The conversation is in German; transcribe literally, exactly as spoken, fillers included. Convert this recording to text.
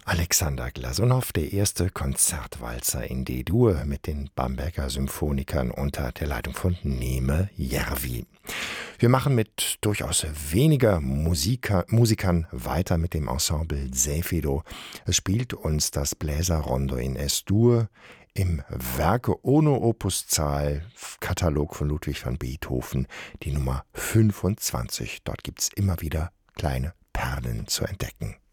Alexander Glasunow, der erste Konzertwalzer in D-Dur mit den Bamberger Symphonikern unter der Leitung von Neeme Järvi. Wir machen mit durchaus weniger Musiker, Musikern weiter mit dem Ensemble Zefiro. Es spielt uns das Bläserrondo in S-Dur im Werke ohne Opuszahl Katalog von Ludwig van Beethoven, die Nummer fünfundzwanzig. Dort gibt es immer wieder kleine Perlen zu entdecken.